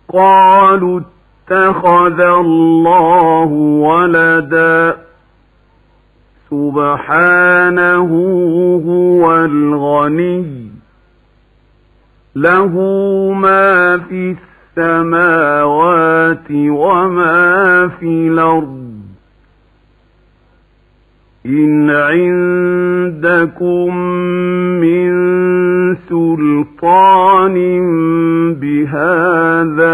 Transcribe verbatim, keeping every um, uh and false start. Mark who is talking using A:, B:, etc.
A: قالوا اتخذ الله ولدا سبحانه هو الغني له ما في السماوات وما في الأرض إن عندكم من سلطان بهذا